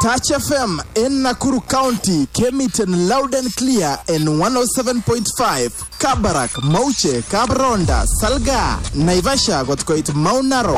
Touch FM in Nakuru County came it in loud and clear in 107.5. Kabarak, Mauche, Kabronda, Salga, Naivasha got quite Mount Narok.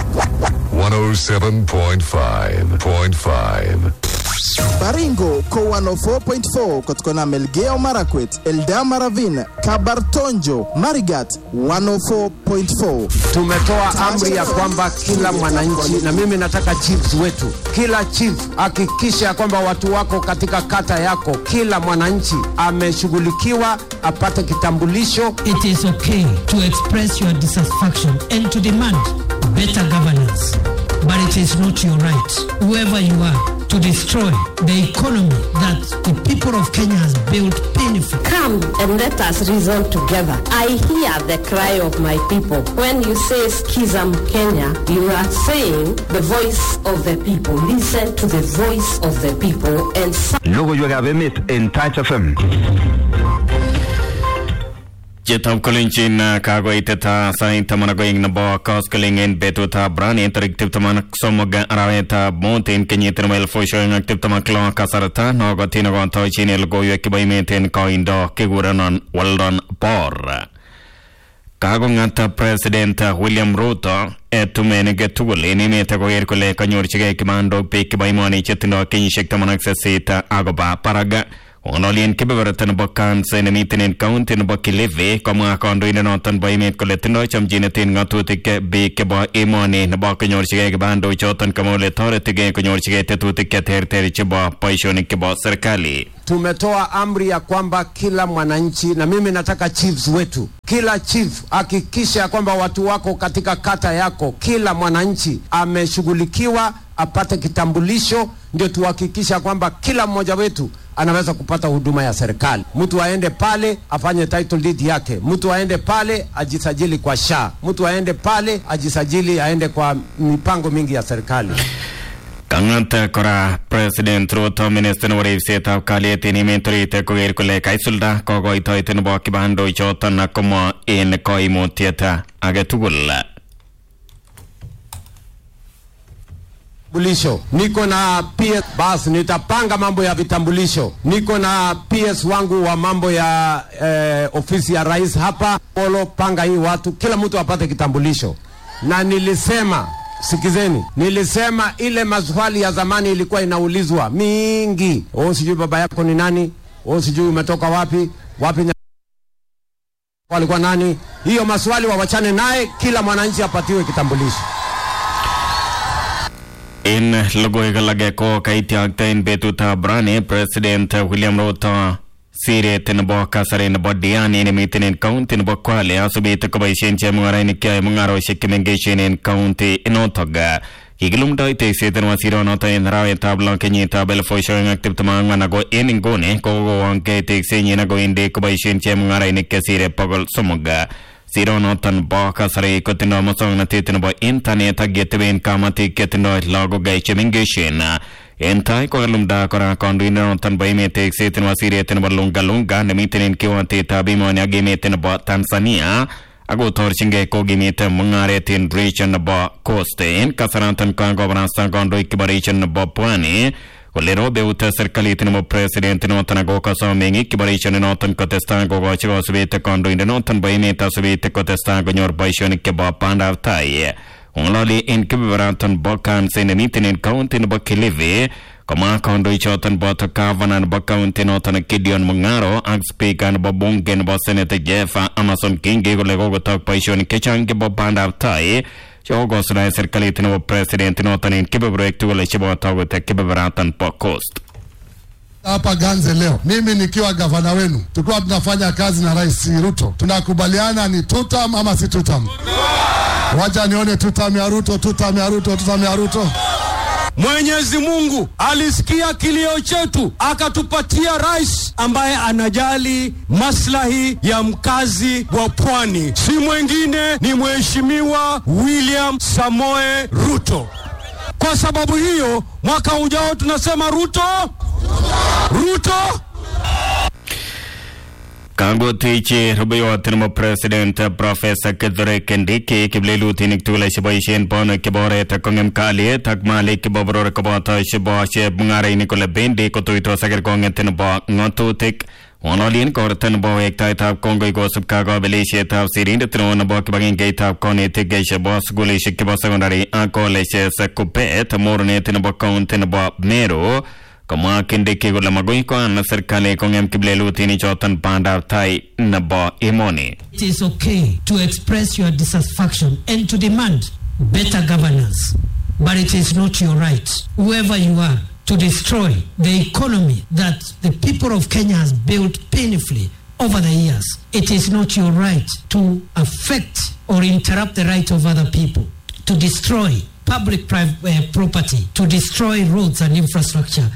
107.5. Baringo ko 104.4 kotkona Melgeo Marakwet, Eldama Ravine, Kabartonjo, Marigat 104.4. Tumetoa amri ya kwamba kila mwananchi, na mimi nataka chiefs wetu, kila chief hakikisha kwamba watu wako katika kata yako, kila mwananchi ameshughulikiwa, apate kitambulisho. It is okay to express your dissatisfaction and to demand better governance, but it is not your right, whoever you are, to destroy the economy that the people of Kenya has built painfully. Come and let us reason together. I hear the cry of my people. When you say Schism Kenya, you are saying the voice of the people. Listen to the voice of the people and Logo you have met in Touch FM. Jetam Kolinchin Kago Iteta Saint Tamanagoing Nabo Koskaling and Betuta Brani Interactive Taman Somoga Araweta Mountain Kenyatamel for showing active Tamakla Kasarata, Nogotina Gontochin Elgo Yakibai maintain Koindo Kiguranon Waldon Por Kagongata President William Ruto Etumenege Tugul Inimetago Ercole Kanyorchige Kimando Pikibai Moni Chetino Kinshik Tamanaxesita Agoba Paraga Onolian Kiberatan Bokan Senemitin in Count in Bokilive, Koma Kondo in Norton by Mate Coletino, Chamjinatin Gatutik, Bikaba Emoni, Nabakan Yorchig Bando, Chotan Kamole Torre again, Konyorchigate to ticket Herterichiba, Paishonikiba Serkali. Tumetoa amri ya kwamba kila mwananchi, na mimi nataka chiefs wetu, kila chief hakikisha kwamba watu wako katika kata yako, kila mwananchi ameshughulikiwa, apate kitambulisho, ndio tuhakikisha kwamba kila mmoja wetu anaweza kupata huduma ya serikali. Mtu aende pale afanye title deed yake, mtu aende pale ajisajili kwa SHA, mtu aende pale ajisajili aende kwa mipango mingi ya serikali. Kanganta Kora President Ruto Minister Warif Seta Kalieti ni mentori te ko erkole kaisulda kogo itoiten boki bando chotan na komo in koimo tieta agetugul. Vitambulisho. Niko na PS basi nitapanga mambo ya vitambulisho. Niko na PS wangu wa mambo ya ofisi ya rais hapa. Polo panga hii watu, kila mtu apate kitambulisho. Na nilisema, sikizeni, nilisema ile maswali ya zamani ilikuwa inaulizwa mingi. Sijui baba yako ni nani? Sijui umetoka wapi? Walikuwa nani? Hiyo maswali wawachane naye, kila mwananchi apatiwe kitambulisho. In Logoigalage ko Kaitiakta in Betuta Brani, President William Ruto Sire Tenboka Sarin Bodiani in a meeting in County in Bokwale, Asubit Kobaishin Chamaranika, Mungaro Shikimengation in County in Otoga. Igilumda takes it and was here on Ota in Rawe Tabla Kenyata Bell for showing active Tamanganago in Ingone, Kogo Wanke takes in Yanago in the Kobaishin Chamara in Kasire Pogol Somoga. Zero notan boka sare kotino mosong na titin bo internet getwen kamati ketino logo gai chemingeshin entai ko lumda kora kondino notan bai mete setin wasire ten bo lunga na miten kiwante tabi mo nya gemeten bo Tanzania ago torchinge ko gemeten mungare tin region bo coast en kasarantan kan governance kondo ikibaration bo Pwani Kolero beuta serikali tinamo president notan ago kasamengi kibaration notan kotestan go gochigo subete kondo in notan baimeta subete kotestan go nyor baishoni ke ba panda tai onlali in kibarantan bokan senemitin in county no bakilive kama kondo ichotan bota kavanan bakaunti notan Gideon Mungaro ag speaker no bongen bo senate Jeff Amason King go lego go tak baishoni ke change bo panda tai Jogo sura serikali tinamo president notan in kibabrojektu wala chibo tago te kibarantan po coast. Hapa Ganze leo mimi nikiwa gavana wenu tulikuwa tunafanya kazi na Rais Ruto, tunakubaliana ni tutam ama si tutam? Wacha nione tutam ya Ruto. Mwenyezi Mungu alisikia kilio chetu akatupatia rais ambaye anajali maslahi ya mkazi wa Pwani, si mwingine ni Mheshimiwa William Samoe Ruto. Kwa sababu hiyo mwaka ujao tunasema Ruto Kangotichi rubayotin President Professor Kithure Kindiki kiblelutinik tugul shiboisien bono kiboret kongem kalyet ak malik kiboboror koboto shibosheb mungarainik kole bendi kotuitos ak kerkong'et nebo ng'atutik. Ng'ololien korto nebo wektaitab kongoi kosubkei ak kabelisietap sirindet neo nebo kibagengeitab konetik chebo sukulishek chebo secondary ak colleges Kuppet mornet nebo county nebo Meru. Kamwa Kindiki kole magoi koan serikali kongem kiblelutinik choton bandab tai nebo emoni. It is okay to express your dissatisfaction and to demand better governance, but it is not your right, whoever you are, to destroy the economy that the people of Kenya has built painfully over the years. It is not your right to affect or interrupt the right of other people, to destroy public property, to destroy roads and infrastructure.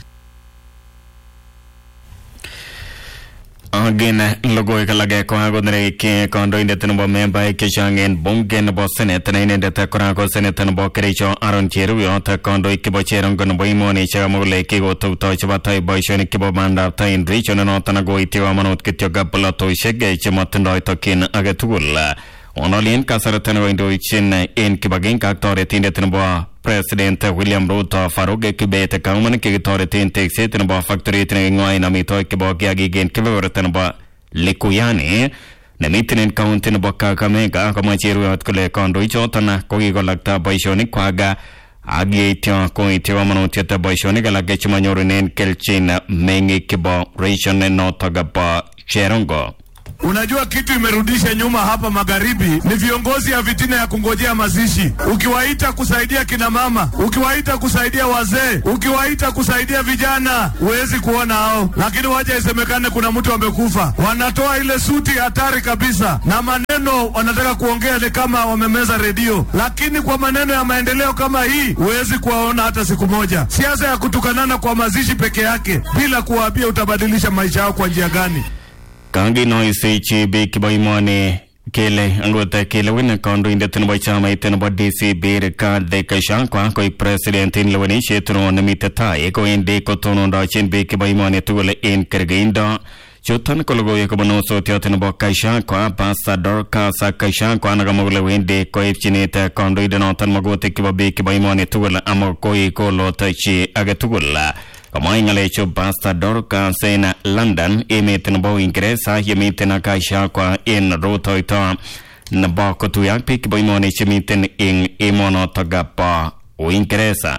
Again, logo kalage ko agonre ke kondoindet nebo member kishangen bunge nebo senate na inendet korako senate nebo Kericho Aaron Cheruiyot kondoik kibo cherongo nebo imoni chamole kigo tauto chibatai boisionik kibo bandab tai in region noton agoityo amanut kityo gapolotoishek chemotindoi tokin age tugul. Onolien kasaratan koindochin en kibagenge ak toretindet nebo President William Ruto Farouk Kibet kauman kikitoretin tekset nebo factoryt neking'oen amitwogik kibo kiagik en kebeberta nebo Likuyani nemiten en county nebo Kakamega. Komwa Cheruiyot kole kandoichoton kokikolakta boisionikwak ak yeityo koityo kamanutiet boisionik alak chemanyorunen kelchin meng'ik kibo region notok bo Cherongo. Unajua kitu imerudisha nyuma hapa magharibi ni viongozi ya vitina ya kungojea mazishi. Ukiwaita kusaidia kina mama, ukiwaita kusaidia wazee, ukiwaita kusaidia vijana, huwezi kuona hao. Lakini waje isemekane kuna mtu amekufa, wanatoa ile suti hatari kabisa na maneno wanataka kuongea ni kama wamemeza redio. Lakini kwa maneno ya maendeleo kama hii huwezi kuwaona hata siku moja. Siasa ya kutukanana kwa mazishi peke yake bila kuwaambia utabadilisha maisha yao kwa njia gani. Kangi noisichi biik kibo imoni kele angot kelewen kandoindet nebo chamait nebo DCP Rigathi Gachagua koik president en lewenisiet nemite tai kowendi kotonondochin biik kibo imoni tugul en kergeindo. Chuton ko logoiwek kobun osotiot nebo Gachagua Pastor Dorcas Gachagua nekamwa kole wendi koipchinet kandoindenoton magutik kibo biik kibo imoni tugul ama koi kolotochi age tugul. Kamwa ng'alechu Pastor Dorcas en London emet nebo Uingereza yemiten ak Gachagua en rutoito nebo kotuyo ak biik kibo imoni chemiten en emonotok bo Uingereza.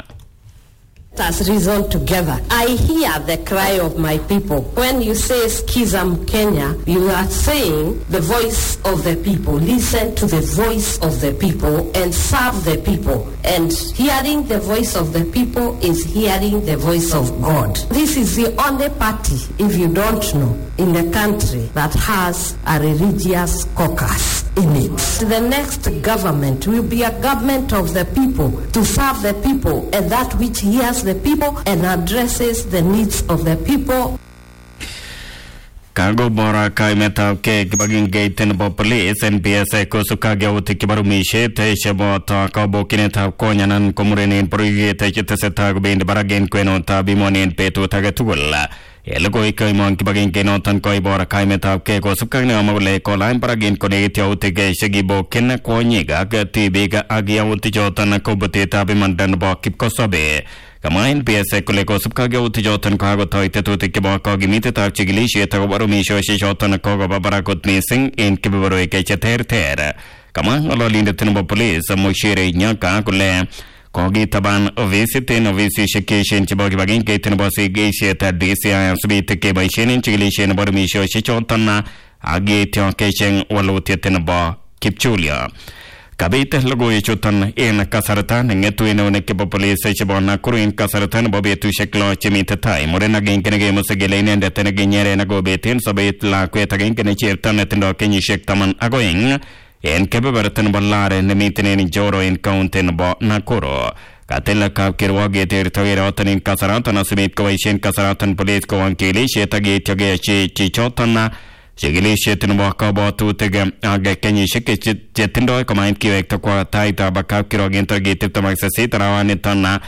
Let us reason together. I hear the cry of my people. When you say Schism Kenya, you are saying the voice of the people. Listen to the voice of the people and serve the people. And hearing the voice of the people is hearing the voice of God. This is the only party, if you don't know, in the country that has a religious caucus in it. The next government will be a government of the people, to serve the people, and that which hears the people and addresses the needs of the people. Kago bora kaimetab ke kibagengeit nebo police NPS kosubkei ak yautik kibarumishet cheboto kabokinetab konyanan komurenen bororiet chetesetai kobendi barak en kwenutab imoni en betut age tugul. Elokoi kaimon kibagenge noton koibor kaimetab ke kosubkei ak nekamwa kole kolany barak en konekit yautik chekibokin kwonyik ak tibik ak yautik choton kobutetab imanda nebo kipkosobe. Kamwa NPS kole kosubkei ak yautik choton kokakotoi tetutik chebo kokimitetab chikilisiet akobo rumishosiek choton kokoba barak kot missing en kebeberwek cheterter. Kamwa ng'ololindet nebo police Muchiri Nyaka kole kokitaban ofisit en ofisisiek cheechen chebo kibagengeit nebo sigisiet DCI asubit keboisien en chikilisiet nebo rumishosiek choton ak yeityo kecheng walutiet nebo kipchulyo. Kabit logoiwek chuton en kasarta neng'etu en eunek chebo police chebo Nakuru en kasarta nebo betusiek lo chemite tai. Muren agenge nekemuse kele inendet nekinyeren akobeten sobet lakwet agenge necherto netindoi kenyisiek 12 en kebeberta nebo Lare nemiten en Njoro en county nebo Nakuru. Katil kapkirwoget ertokeroton en kasaraton asubit koboisien kasaraton police kowon chikilisiet ak yeityo keyochi chichoton chikilisiet nebo kabwatutik ak kenyisiek chetindoi komait kiwekta kwa taitab kapkirwoget tarikit 28 arawaniton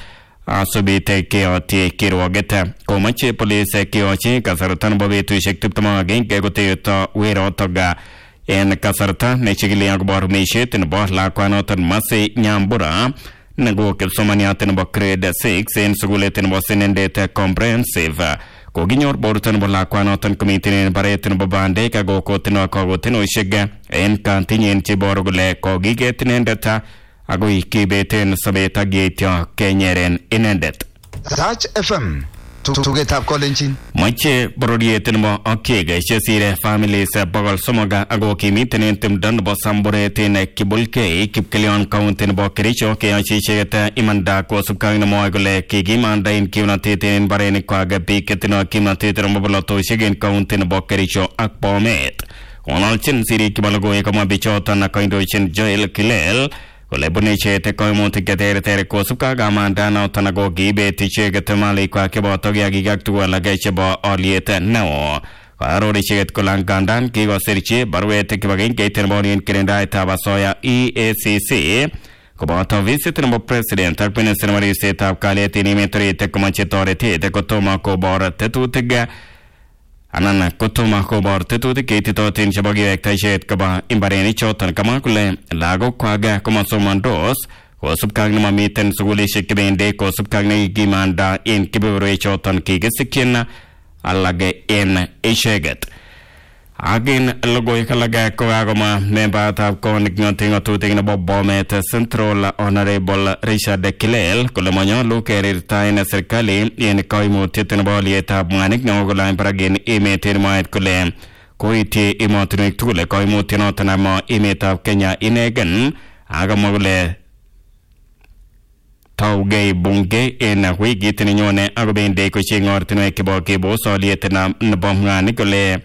asubite keyotie kirwoget komache police keyochi kasarta nebo betusiek 21 koteyoto werotoga en kasarta nechigili akobo rumisiet nebo lakwanoton Masi Nyambura nebo kipsomaniat nebo grade 6 en sukulit nebo Sinendet Comprehensive kokinyor borto nebo lakwanoton komiten baret nebo bandek ako kotino kagotinosiek en kantinyen cheboru kole kokiket inendet agoi kibeten sobet ak yeityo kenyeren inendet. Touch FM tugetab kolenjin moche bororiet nebo Okiek chesire families 300 ako kimiten en timdo nebo Samburet en Kibulkei Kipkelion County nebo Kericho keyochi icheket imanda kosubkei ak nemwoe kole kikimanda en kimnotet en mbarenikwak biik chetindoi kimnotet nebo bolotosiek en county nebo Kericho ak Bomet. Ng'ololchin sirik chebo logoiwek komwa bichoton koindochin Joel Kilel kole bune icheket koimutik cheterter kosubkei ak amandanoton ako kiibet icheket malikwak cheboto kiagik ak tuguk alak chebo olyet neo. Kaaror icheket kole ngandan kikosirchi baruet kibagengeit nebo kirindaetab asoya EACC koboto visit nebo president ak minister nebo ribsetab kalyet en emet orit komoche toretet kotomo kobor tetutik anan kotomo kobor tetutik cheititotin chebo kiwekta icheket koba imbarenik choton. Kamwa kole lagokwak komasomondos kosubkei ak nemamiten sukulisiek chebendi kosubkei ak nekikimanda en kebeberwek choton kikisikyin alak en icheket. Agin logoiwek alak kokakomwa membayatab konik ng'atutik nebo Bomet Central Honorable Richard Kilel kole manyolu kerirtaen serikali en koimutiet nebo olyetab mwanik neo kolany barak en emet en mwaet kole koityi emotinwek tugul koimutyonoton ama emetab Kenya inegen. Akamwa kole taugei bunge en wikit nenyone akobendi kocheng ortinwek chebo kebos olyet nebo mwanik kole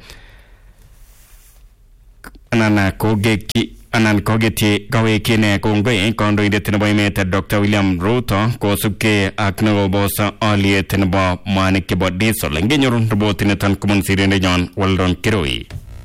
anan kogeti kawekine kongoi kandoindet nebo emet Dr. William Ruto kosubkei ak nekobos olyet nebo mwanik chebo diesel. Ngenyorun ripotiniton kobun sirindenyon Weldon Kirui.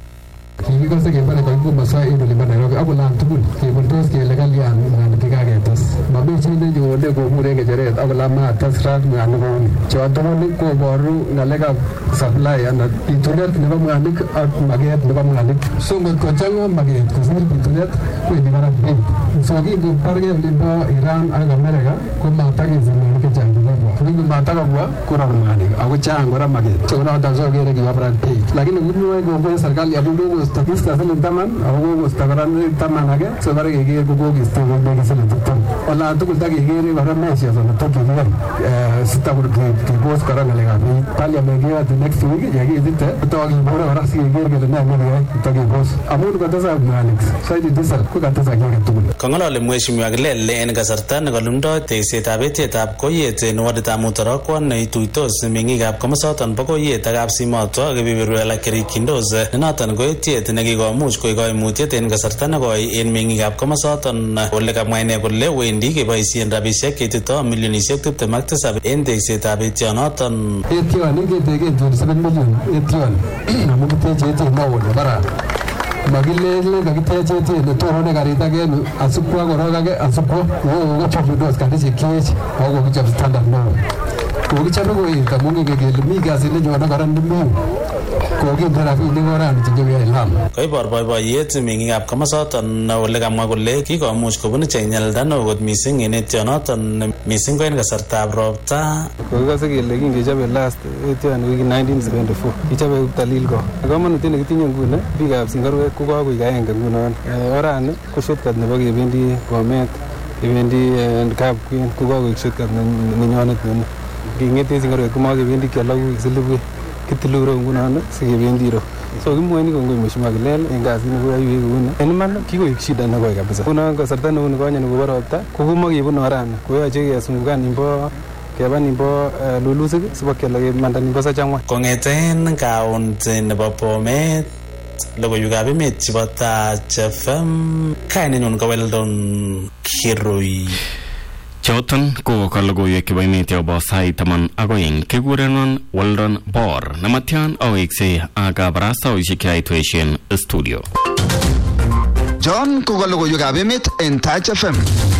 Kikose kebare koikumasa en olin Nairobi akolan tugul kebundos kele kalyan mwanik chekaketes mabechinde nyone kobur en ngecheret akolan mates rat mwanik kouni choton koboru ng'alekab supply anan bitunet nebo mwanik ak maket nebo mwanik. So ngot kochang'a maket kosir bitunet kwendi barak bei. So kingobargei olimbo Iran ak Amerika ko matakesich mwanik chechang chekabwa kingomatakabwa koror mwanik ako chang kora maket chonoton so kere kiba barak bei lakini kimwoe kongoi serikali abu Kista siling 10 ako kosta kora 10 age so bare keker ko kokisto ko siling 10 ola tugul ta keker kora measures on top of that sita kibos kora ngalekab parliament year the next week yakitite toki bora kora sikeker kele ne ngene takibos amun katasa mwanik saidi diesel ko katasa kike tugul. Kong'ololi Mheshimiwa Kilel en kasarta nekolumdoi teksetab etietab Koyet en waditab Mutorokwan neituitos meng'ikab komosoton bo Koyet ak Kapsimotwo kebeberwek alak cherikyindos nenoton ko etiet nekikomuch koik koimutiet en kasarta nekoi en meng'ikab komosoton ole kamwa ine kole wendi keboisien rabisiek cheitito milionisiek 27 en teksetab etionoton. Etioni keteken 27 million etioni amu kiteche etiet neo nebara makilele kakiteche etiet netorone karit agenu asukwa korok ake asukwa kochopidos karisiek chech ako kokichop standard neo kokichope koet amu ngingen kele mi kasit nenyone kora nemi kokinde rabinik orani chenyokeyoe Lamu. Koibor boiboiyet meng'ikab komosoton ole kamwa kole kikomuch kobun ichek nyalilda neo kot missing en etionoton missing ko en kasartab ropta. Kokikose kele kingechobe last etioni wiki 1974 kichobe Talilko. Komonutiet nekitinye nguni biikab Singarwek ko kakoik aenge ngunon. Orani ko shortcut nebo kebendi Bomet kebendi Kapkwen ko kakoik shortcut nenyonet nguni. King'ete Singarwek komakebendi Kialagu Silibwe kitiluro ngunon sikebendi ro. So kimwoini kongoi Mheshimiwa Kilel en kasit nekoyoiwech kouni. En iman kikoik shida nekoi kabisa. Ngunon kasarta neuni konye nekobo ropta ko komakebun orani koyoche kesungukan imbo keba nimbo Lulusik sibakyala kemanda nimbo Sachangwa. Kong'eten kaunti nebo Bomet logoiwekab emet chebo Touch FM kainenyun ko Weldon Kirui. Choton ko logoiwek chebo emet yobo sait 12 kekurenon Weldon Bor nematyan aweksei ak kabarastaoisiek cheaitwesien studio. John ko logoiwekab emet en Touch FM.